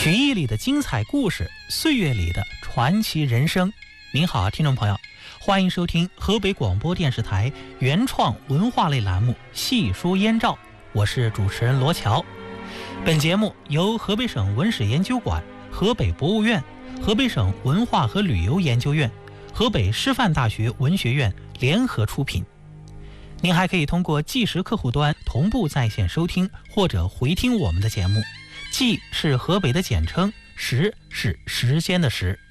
曲艺里的精彩故事，岁月里的传奇人生。您好，听众朋友，欢迎收听河北广播电视台原创文化类栏目《细说燕赵》，我是主持人罗乔。本节目由河北省文史研究馆、河北博物院、河北省文化和旅游研究院、河北师范大学文学院联合出品。您还可以通过计时客户端同步在线收听或者回听我们的节目。计是河北的简称，时是时间的时。